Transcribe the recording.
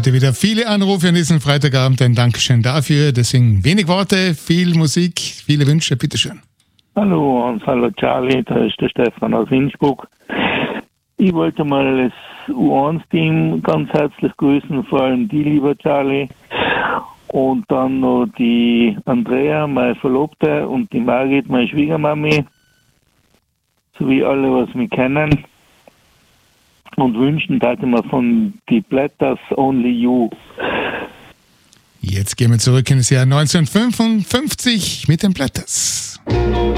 heute wieder viele Anrufe an diesem Freitagabend. Ein Dankeschön dafür. Deswegen wenig Worte, viel Musik, viele Wünsche. Bitteschön. Hallo Hans, hallo Charlie, da ist der Stefan aus Innsbruck. Ich wollte mal das U1-Team ganz herzlich grüßen, vor allem die, lieber Charlie. Und dann noch die Andrea, meine Verlobte, und die Margit, meine Schwiegermami. Sowie alle, was mich kennen. Und wünschen, dass ich mir von die Blätters Only You. Jetzt gehen wir zurück in das Jahr 1955 mit den Blätters.